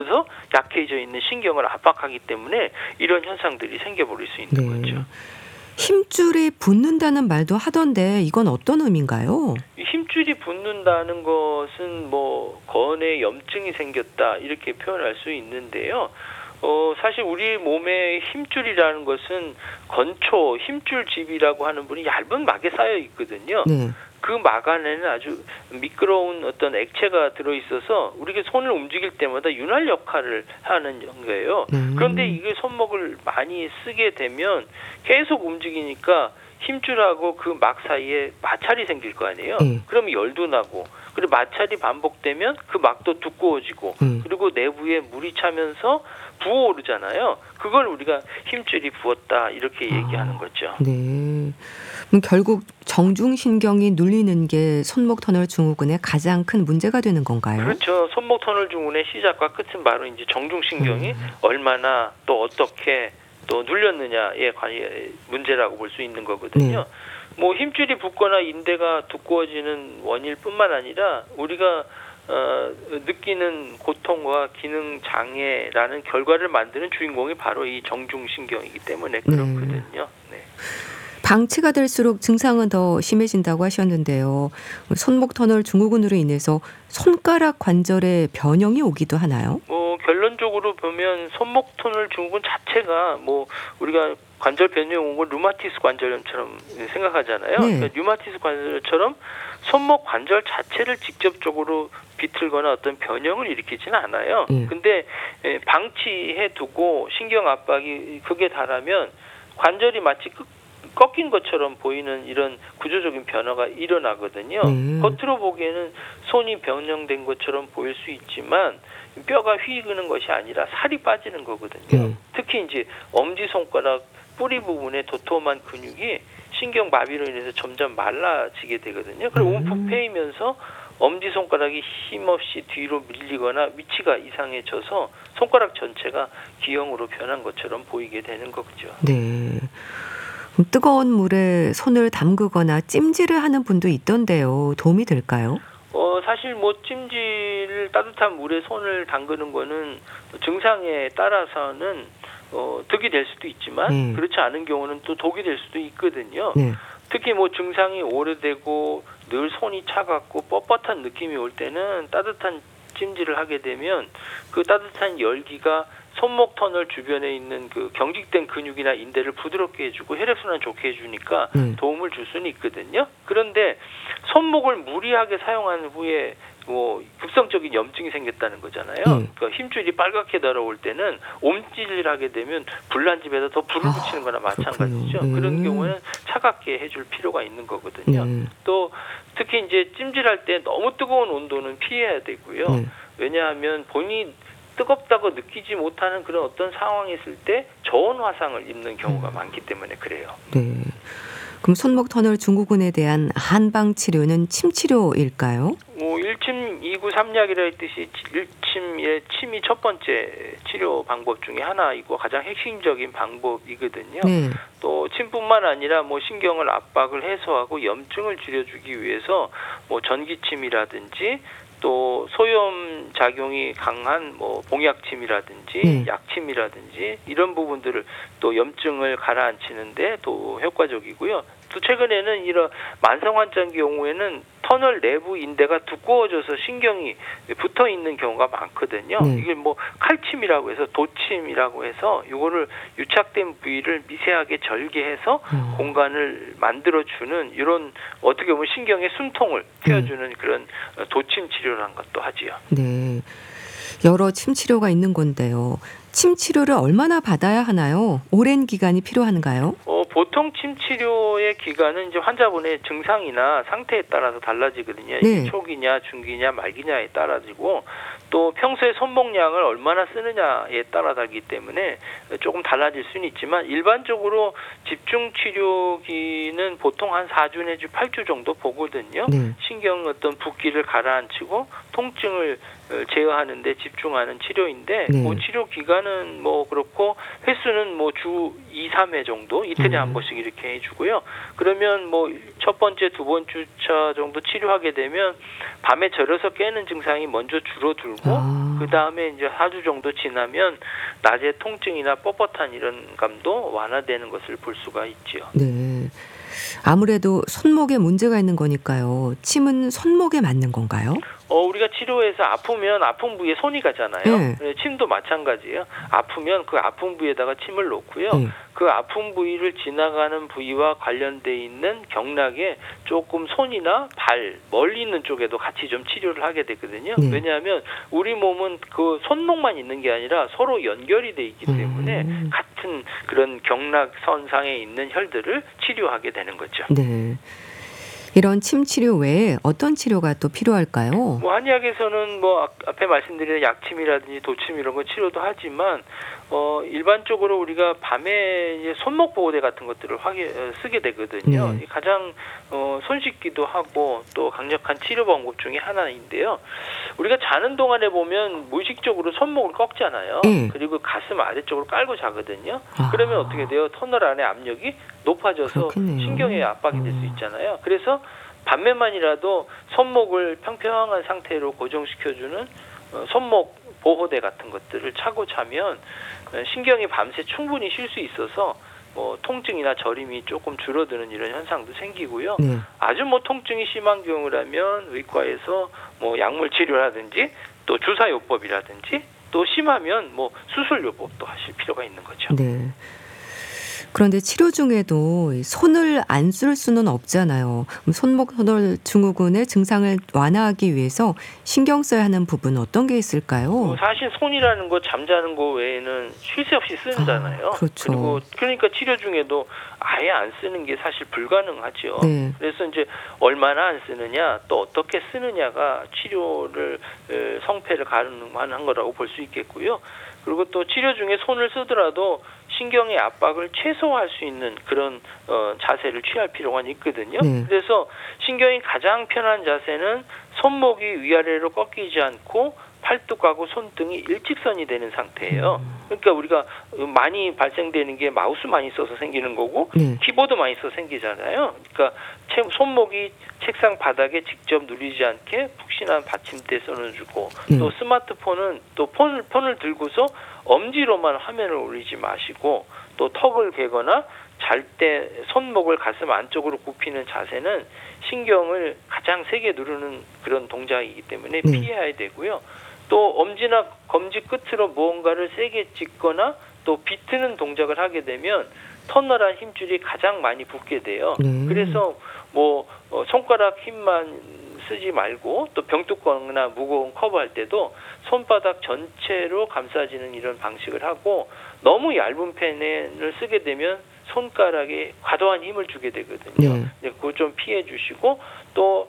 그래서 약해져 있는 신경을 압박하기 때문에 이런 현상들이 생겨버릴 수 있는 거죠. 힘줄이 붓는다는 말도 하던데 이건 어떤 의미인가요? 힘줄이 붓는다는 것은 뭐 건에 염증이 생겼다 이렇게 표현할 수 있는데요. 사실 우리 몸에 힘줄이라는 것은 건초, 힘줄집이라고 하는 분이 얇은 막에 쌓여 있거든요. 네. 그 막 안에는 아주 미끄러운 어떤 액체가 들어있어서 우리가 손을 움직일 때마다 윤활 역할을 하는 거예요. 그런데 이게 손목을 많이 쓰게 되면 계속 움직이니까 힘줄하고 그 막 사이에 마찰이 생길 거 아니에요. 그럼 열도 나고 그리고 마찰이 반복되면 그 막도 두꺼워지고 그리고 내부에 물이 차면서 부어오르잖아요. 그걸 우리가 힘줄이 부었다 이렇게 얘기하는 거죠. 네. 그럼 결국 정중신경이 눌리는 게 손목 터널 증후군의 가장 큰 문제가 되는 건가요? 그렇죠. 손목 터널 증후군의 시작과 끝은 바로 이제 정중신경이 얼마나 또 어떻게 또 눌렸느냐의 문제라고 볼 수 있는 거거든요. 뭐 힘줄이 붓거나 인대가 두꺼워지는 원인뿐만 아니라 우리가 느끼는 고통과 기능 장애라는 결과를 만드는 주인공이 바로 이 정중신경이기 때문에 그렇거든요. 네. 방치가 될수록 증상은 더 심해진다고 하셨는데요. 손목 터널 증후군으로 인해서 손가락 관절에 변형이 오기도 하나요? 결론적으로 보면 손목 터널 증후군 자체가 뭐 우리가 관절 변형이 온 건 류마티스 관절염처럼 생각하잖아요. 그러니까 류마티스 관절처럼 손목 관절 자체를 직접적으로 비틀거나 어떤 변형을 일으키지는 않아요. 근데 방치해 두고 신경 압박이 극에 달하면 관절이 마치 꺾인 것처럼 보이는 이런 구조적인 변화가 일어나거든요. 겉으로 보기에는 손이 변형된 것처럼 보일 수 있지만 뼈가 휘는 것이 아니라 살이 빠지는 거거든요. 특히 이제 엄지손가락 뿌리 부분의 도톰한 근육이 신경 마비로 인해서 점점 말라지게 되거든요. 그리고 움푹 패이면서 엄지손가락이 힘없이 뒤로 밀리거나 위치가 이상해져서 손가락 전체가 기형으로 변한 것처럼 보이게 되는 거죠. 네. 뜨거운 물에 손을 담그거나 찜질을 하는 분도 있던데요. 도움이 될까요? 사실 뭐 찜질 따뜻한 물에 손을 담그는 거는 증상에 따라서는 득이 될 수도 있지만 그렇지 않은 경우는 또 독이 될 수도 있거든요. 특히 뭐 증상이 오래되고 늘 손이 차갑고 뻣뻣한 느낌이 올 때는 따뜻한 찜질을 하게 되면 그 따뜻한 열기가 손목 터널 주변에 있는 그 경직된 근육이나 인대를 부드럽게 해주고 혈액순환 좋게 해주니까 도움을 줄 수는 있거든요. 그런데 손목을 무리하게 사용한 후에 뭐 급성적인 염증이 생겼다는 거잖아요. 그러니까 힘줄이 빨갛게 달아올 때는 옴질하게 되면 불난집에다 더 불을 붙이는 거나 마찬가지죠. 그런 경우는 차갑게 해줄 필요가 있는 거거든요. 또 특히 이제 찜질할 때 너무 뜨거운 온도는 피해야 되고요. 왜냐하면 본인이 뜨겁다고 느끼지 못하는 그런 어떤 상황이 있을 때 저온 화상을 입는 경우가 많기 때문에 그래요. 네. 그럼 손목 터널 증후군에 대한 한방 치료는 침치료일까요? 1침 2구 3약이라 했듯이 1침의 침이 첫 번째 치료 방법 중에 하나이고 가장 핵심적인 방법이거든요. 또 침뿐만 아니라 뭐 신경을 압박을 해소하고 염증을 줄여주기 위해서 뭐 전기침이라든지 또 소염 작용이 강한 뭐 봉약침이라든지 약침이라든지 이런 부분들을 또 염증을 가라앉히는데 또 효과적이고요. 또 최근에는 이런 만성 환자의 경우에는 터널 내부 인대가 두꺼워져서 신경이 붙어 있는 경우가 많거든요. 이게 뭐 칼침이라고 해서 도침이라고 해서 이거를 유착된 부위를 미세하게 절개해서 공간을 만들어주는 이런 어떻게 보면 신경의 숨통을 틔워주는 그런 도침 치료라는 것도 하지요. 네. 여러 침 치료가 있는 건데요. 침 치료를 얼마나 받아야 하나요? 오랜 기간이 필요한가요? 보통 침 치료의 기간은 이제 환자분의 증상이나 상태에 따라서 달라지거든요. 초기냐, 중기냐, 말기냐에 따라지고 또 평소에 손목량을 얼마나 쓰느냐에 따라 다르기 때문에 조금 달라질 수는 있지만 일반적으로 집중 치료기는 보통 한 4주 내지 8주 정도 보거든요. 신경 어떤 붓기를 가라앉히고 통증을 제어하는 데 집중하는 치료인데 그 치료 기간은 뭐 그렇고 횟수는 뭐 주 2, 3회 정도 이틀에 한 번씩 이렇게 해주고요. 그러면 뭐 첫 번째, 두 번째 차 정도 치료하게 되면 밤에 절여서 깨는 증상이 먼저 줄어들고 그 다음에 이제 4주 정도 지나면 낮에 통증이나 뻣뻣한 이런 감도 완화되는 것을 볼 수가 있지요. 네. 아무래도 손목에 문제가 있는 거니까요. 침은 손목에 맞는 건가요? 우리가 치료해서 아프면 아픈 부위에 손이 가잖아요. 네. 침도 마찬가지예요. 아프면 그 아픈 부위에다가 침을 놓고요. 네. 그 아픈 부위를 지나가는 부위와 관련돼 있는 경락에 조금 손이나 발, 멀리 있는 쪽에도 같이 좀 치료를 하게 되거든요. 네. 왜냐하면 우리 몸은 그 손목만 있는 게 아니라 서로 연결이 돼 있기 때문에 같은 그런 경락선상에 있는 혈들을 치료하게 되는 거죠. 네. 이런 침 치료 외에 어떤 치료가 또 필요할까요? 뭐 한의학에서는 뭐 앞에 말씀드린 약침이라든지 도침 이런 거 치료도 하지만 일반적으로 우리가 밤에 이제 손목 보호대 같은 것들을 쓰게 되거든요. 네. 가장 손쉽기도 하고 또 강력한 치료 방법 중에 하나인데요. 우리가 자는 동안에 보면 무의식적으로 손목을 꺾잖아요. 네. 그리고 가슴 아래쪽으로 깔고 자거든요. 그러면 어떻게 돼요? 터널 안에 압력이 높아져서 그렇겠네요. 신경에 압박이 될 수 있잖아요. 그래서 밤에만이라도 손목을 평평한 상태로 고정시켜주는 손목 보호대 같은 것들을 차고 자면 신경이 밤새 충분히 쉴 수 있어서 뭐 통증이나 저림이 조금 줄어드는 이런 현상도 생기고요. 네. 아주 뭐 통증이 심한 경우라면 의과에서 뭐 약물 치료라든지 또 주사요법이라든지 또 심하면 뭐 수술요법도 하실 필요가 있는 거죠. 네. 그런데 치료 중에도 손을 안 쓸 수는 없잖아요. 손목 터널 증후군의 증상을 완화하기 위해서 신경 써야 하는 부분은 어떤 게 있을까요? 사실 손이라는 거 잠자는 거 외에는 쉴 새 없이 쓰잖아요. 그렇죠. 그리고 그러니까 치료 중에도 아예 안 쓰는 게 사실 불가능하죠. 네. 그래서 이제 얼마나 안 쓰느냐 또 어떻게 쓰느냐가 치료를 성패를 가늠하는 거라고 볼 수 있겠고요. 그리고 또 치료 중에 손을 쓰더라도 신경의 압박을 최소화할 수 있는 그런 자세를 취할 필요가 있거든요. 네. 그래서 신경이 가장 편한 자세는 손목이 위아래로 꺾이지 않고 팔뚝하고 손등이 일직선이 되는 상태예요. 그러니까 우리가 많이 발생되는 게 마우스 많이 써서 생기는 거고 네. 키보드 많이 써서 생기잖아요. 그러니까 손목이 책상 바닥에 직접 누리지 않게 푹신한 받침대 써주고 또 스마트폰은 또 폰을 들고서 엄지로만 화면을 올리지 마시고 또 턱을 개거나 잘 때 손목을 가슴 안쪽으로 굽히는 자세는 신경을 가장 세게 누르는 그런 동작이기 때문에 피해야 되고요. 또 엄지나 검지 끝으로 무언가를 세게 짚거나 또 비트는 동작을 하게 되면 터널한 힘줄이 가장 많이 붙게 돼요. 그래서 뭐 손가락 힘만 쓰지 말고 또 병뚜껑이나 무거운 커버할 때도 손바닥 전체로 감싸지는 이런 방식을 하고 너무 얇은 펜을 쓰게 되면 손가락에 과도한 힘을 주게 되거든요. 그거 좀 피해 주시고 또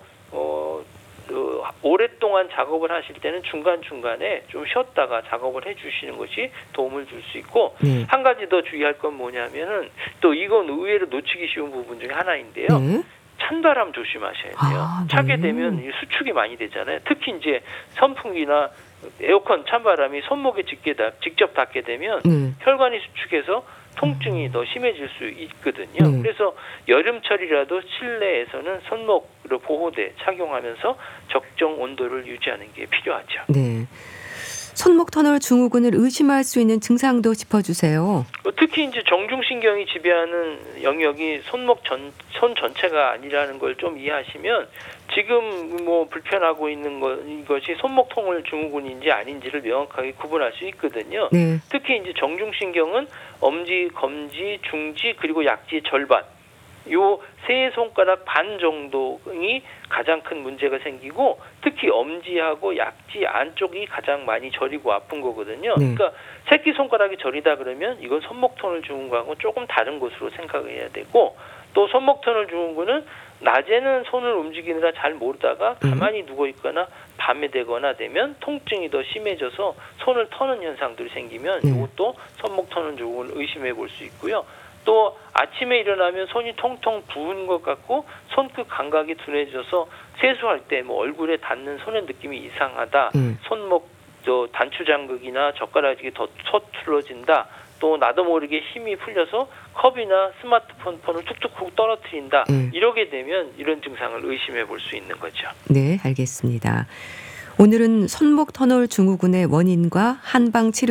오랫동안 작업을 하실 때는 중간중간에 좀 쉬었다가 작업을 해주시는 것이 도움을 줄 수 있고 한 가지 더 주의할 건 뭐냐면은 또 이건 의외로 놓치기 쉬운 부분 중에 하나인데요. 찬바람 조심하셔야 돼요. 차게 되면 수축이 많이 되잖아요. 특히 이제 선풍기나 에어컨 찬바람이 손목에 직접 닿게 되면 혈관이 수축해서 통증이 더 심해질 수 있거든요. 그래서 여름철이라도 실내에서는 손목 보호대 착용하면서 적정 온도를 유지하는 게 필요하죠. 네. 손목 터널 증후군을 의심할 수 있는 증상도 짚어주세요. 특히 이제 정중신경이 지배하는 영역이 손 전체가 아니라는 걸 좀 이해하시면 지금 뭐 불편하고 있는 것이 손목 터널 증후군인지 아닌지를 명확하게 구분할 수 있거든요. 특히 이제 정중신경은 엄지, 검지, 중지 그리고 약지 절반. 요 세 손가락 반 정도이 가장 큰 문제가 생기고 특히 엄지하고 약지 안쪽이 가장 많이 저리고 아픈 거거든요. 그러니까 새끼 손가락이 저리다 그러면 이건 손목 터널 증후군하고 조금 다른 것으로 생각해야 되고 또 손목 터널 증후군은 낮에는 손을 움직이느라 잘 모르다가 가만히 누워 있거나 밤에 되거나 되면 통증이 더 심해져서 손을 터는 현상들이 생기면 이것도 손목 터널 증후군을 의심해 볼 수 있고요. 또 아침에 일어나면 손이 통통 부은 것 같고 손끝 감각이 둔해져서 세수할 때 뭐 얼굴에 닿는 손의 느낌이 이상하다. 손목 단추장극이나 젓가락이 더 서툴러진다. 또 나도 모르게 힘이 풀려서 컵이나 스마트폰을 툭툭 떨어뜨린다. 이러게 되면 이런 증상을 의심해 볼 수 있는 거죠. 네, 알겠습니다. 오늘은 손목 터널 증후군의 원인과 한방 치료